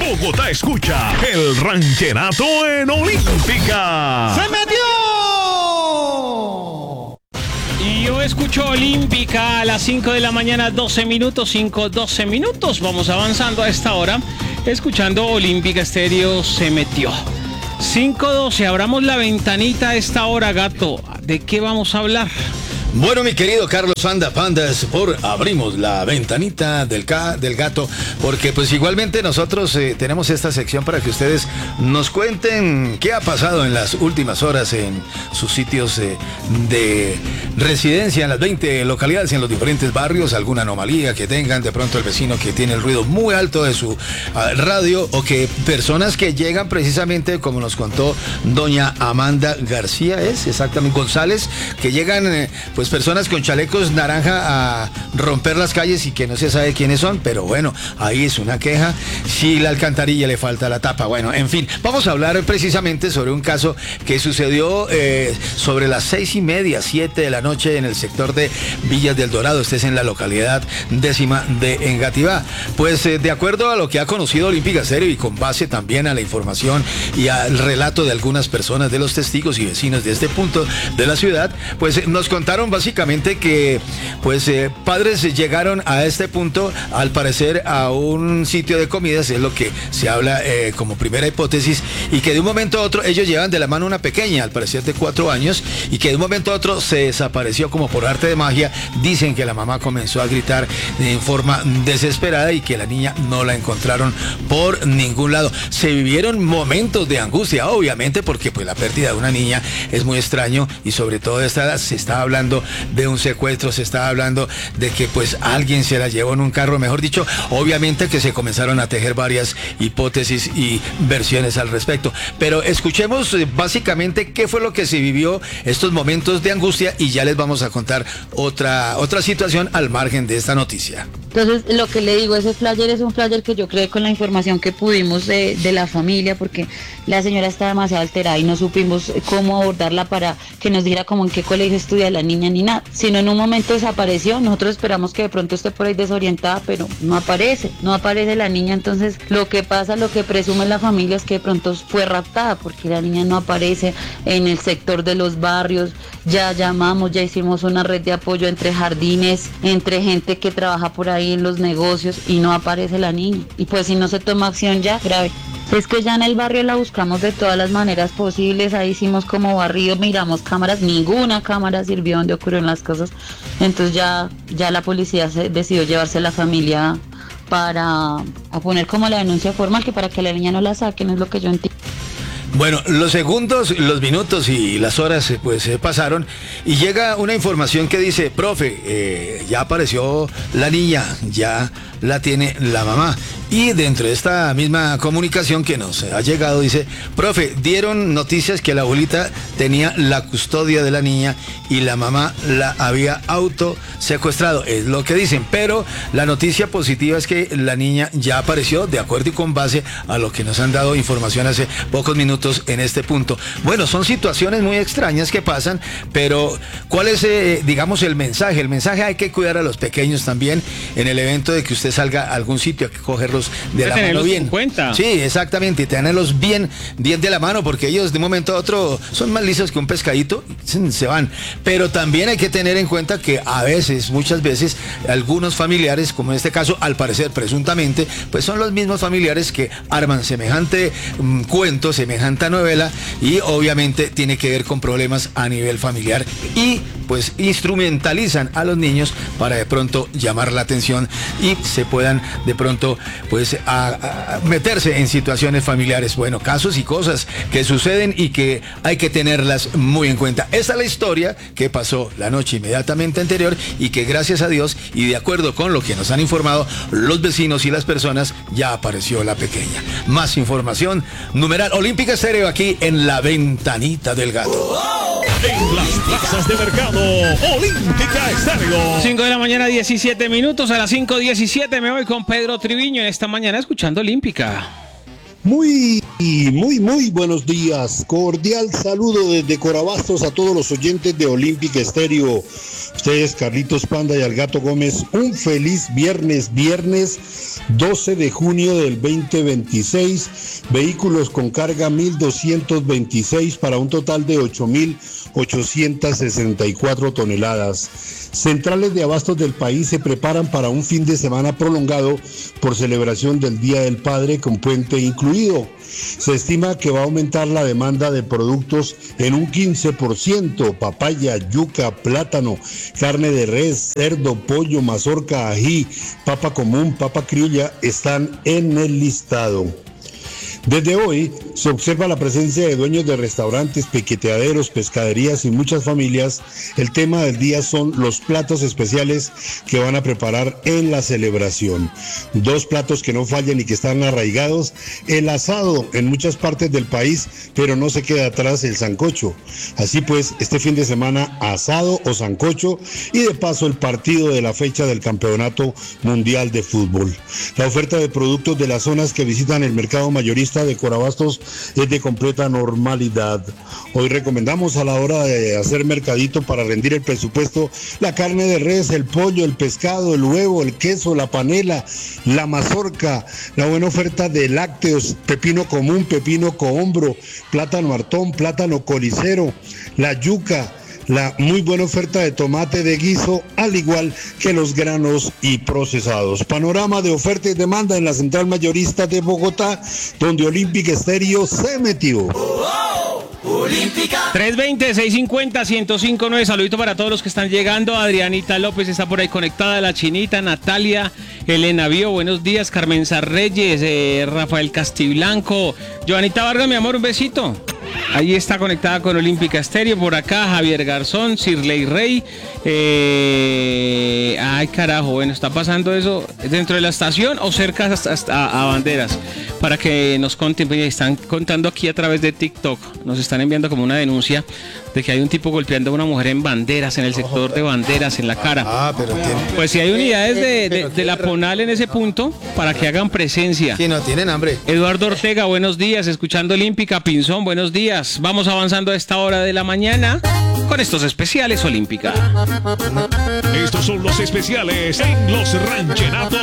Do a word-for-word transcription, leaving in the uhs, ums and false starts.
Bogotá escucha el rancherato en Olímpica. ¡Se metió! Y yo escucho Olímpica a las cinco de la mañana, doce minutos, cinco, doce minutos. Vamos avanzando a esta hora, escuchando Olímpica Estéreo. Se metió. cinco doce, abramos la ventanita a esta hora, gato. ¿De qué vamos a hablar? Bueno, mi querido Carlos Panda Pandas, por abrimos la ventanita del, ca, del gato, porque pues igualmente nosotros eh, tenemos esta sección para que ustedes nos cuenten qué ha pasado en las últimas horas en sus sitios eh, de residencia, en las veinte localidades y en los diferentes barrios, alguna anomalía que tengan, de pronto el vecino que tiene el ruido muy alto de su uh, radio, o que personas que llegan precisamente, como nos contó doña Amanda García, es exactamente González, que llegan eh, pues personas con chalecos naranja a romper las calles y que no se sabe quiénes son, pero bueno, ahí es una queja. Si la alcantarilla le falta la tapa, bueno, en fin, vamos a hablar precisamente sobre un caso que sucedió eh, sobre las seis y media, siete de la noche en el sector de Villas del Dorado. Este es en la localidad décima de Engativá. Pues eh, de acuerdo a lo que ha conocido Olímpica Estéreo y con base también a la información y al relato de algunas personas, de los testigos y vecinos de este punto de la ciudad, pues eh, nos contaron básicamente que pues eh, padres llegaron a este punto, al parecer a un sitio de comidas, es lo que se habla eh, como primera hipótesis, y que de un momento a otro ellos llevan de la mano una pequeña, al parecer de cuatro años, y que de un momento a otro se desapareció como por arte de magia. Dicen que la mamá comenzó a gritar en forma desesperada y que la niña no la encontraron por ningún lado. Se vivieron momentos de angustia, obviamente, porque pues la pérdida de una niña es muy extraño, y sobre todo de esta edad se está hablando de un secuestro, se está hablando de que pues alguien se la llevó en un carro, mejor dicho, obviamente que se comenzaron a tejer varias hipótesis y versiones al respecto. Pero escuchemos eh, básicamente qué fue lo que se vivió estos momentos de angustia, y ya les vamos a contar otra, otra situación al margen de esta noticia. Entonces, lo que le digo, ese flyer es un flyer que yo creé con la información que pudimos de, de la familia, porque la señora está demasiado alterada y no supimos cómo abordarla para que nos dijera como en qué colegio estudia la niña ni nada. Sino en un momento desapareció, nosotros esperamos que de pronto esté por ahí desorientada, pero no aparece, no aparece la niña. Entonces, lo que pasa, lo que presume la familia es que de pronto fue raptada, porque la niña no aparece en el sector de los barrios. Ya llamamos, ya hicimos una red de apoyo entre jardines, entre gente que trabaja por ahí en los negocios, y no aparece la niña. Y pues si no se toma acción ya, grave. Es que ya en el barrio la buscamos de todas las maneras posibles, ahí hicimos como barrido, miramos cámaras, ninguna cámara sirvió donde ocurrieron las cosas. Entonces ya, ya la policía se decidió llevarse a la familia para a poner como la denuncia formal, que para que la niña no la saquen, es lo que yo entiendo. Bueno, los segundos, los minutos y las horas pues eh, pasaron, y llega una información que dice: profe, eh, ya apareció la niña, ya la tiene la mamá. Y dentro de esta misma comunicación que nos ha llegado dice: profe, dieron noticias que la abuelita tenía la custodia de la niña y la mamá la había autosecuestrado, es lo que dicen. Pero la noticia positiva es que la niña ya apareció, de acuerdo y con base a lo que nos han dado información hace pocos minutos en este punto. Bueno, son situaciones muy extrañas que pasan, pero ¿cuál es, eh, digamos, el mensaje? El mensaje: hay que cuidar a los pequeños también en el evento de que usted salga a algún sitio, hay que cogerlos de la mano bien. En cuenta. Sí, exactamente, y tenerlos bien, bien de la mano, porque ellos de un momento a otro son más lisos que un pescadito, se van. Pero también hay que tener en cuenta que a veces, muchas veces, algunos familiares, como en este caso, al parecer, presuntamente, pues son los mismos familiares que arman semejante um, cuento, semejante novela, y obviamente tiene que ver con problemas a nivel familiar, y pues instrumentalizan a los niños para de pronto llamar la atención y se puedan de pronto pues a, a meterse en situaciones familiares. Bueno, casos y cosas que suceden y que hay que tenerlas muy en cuenta. Esta es la historia que pasó la noche inmediatamente anterior, y que gracias a Dios y de acuerdo con lo que nos han informado los vecinos y las personas, ya apareció la pequeña. Más información, numeral Olímpica Estéreo, aquí en la ventanita del gato. En las plazas de mercado, Olímpica Estéreo. cinco de la mañana, diecisiete minutos. A las cinco diecisiete me voy con Pedro Triviño en esta mañana escuchando Olímpica. Muy Y muy, muy buenos días. Cordial saludo desde Corabastos a todos los oyentes de Olímpica Estéreo. Ustedes, Carlitos Panda y Algato Gómez, un feliz viernes, viernes doce de junio del veinte veintiséis. Vehículos con carga mil doscientos veintiséis para un total de ocho mil ochocientos sesenta y cuatro toneladas. Centrales de abastos del país se preparan para un fin de semana prolongado por celebración del Día del Padre con puente incluido. Se estima que va a aumentar la demanda de productos en un quince por ciento. Papaya, yuca, plátano, carne de res, cerdo, pollo, mazorca, ají, papa común, papa criolla están en el listado. Desde hoy se observa la presencia de dueños de restaurantes, piqueteaderos, pescaderías y muchas familias. El tema del día son los platos especiales que van a preparar en la celebración. Dos platos que no fallan y que están arraigados: el asado en muchas partes del país, pero no se queda atrás el sancocho. Así pues, este fin de semana, asado o sancocho, y de paso el partido de la fecha del Campeonato Mundial de Fútbol. La oferta de productos de las zonas que visitan el mercado mayorista de Corabastos es de completa normalidad. Hoy recomendamos a la hora de hacer mercadito para rendir el presupuesto la carne de res, el pollo, el pescado, el huevo, el queso, la panela, la mazorca, la buena oferta de lácteos, pepino común, pepino cohombro, plátano martón, plátano colicero, la yuca, la muy buena oferta de tomate de guiso, al igual que los granos y procesados. Panorama de oferta y demanda en la central mayorista de Bogotá, donde Olímpica Estéreo se metió. tres veinte, seiscientos cincuenta, ciento cinco punto nueve. Saludito para todos los que están llegando. Adrianita López está por ahí conectada, la Chinita, Natalia, Elena Bio, buenos días. Carmen Sarreyes, eh, Rafael Castiblanco, Joanita Vargas, mi amor, un besito. Ahí está conectada con Olímpica Estéreo. Por acá Javier Garzón, Sirley Rey. Eh... Ay, carajo, bueno, está pasando eso dentro de la estación o cerca hasta, hasta a Banderas. Para que nos conten, pues, están contando aquí a través de TikTok. Nos están enviando como una denuncia de que hay un tipo golpeando a una mujer en Banderas, en el sector de Banderas, en la cara. Ah, pero tiene... Pues si hay unidades de, de, de la Ponal en ese punto, para que hagan presencia. Sí, no, tienen hambre. Eduardo Ortega, buenos días. Escuchando Olímpica. Pinzón, buenos días. Vamos avanzando a esta hora de la mañana con estos especiales Olímpica. Estos son los especiales en los ranchenatos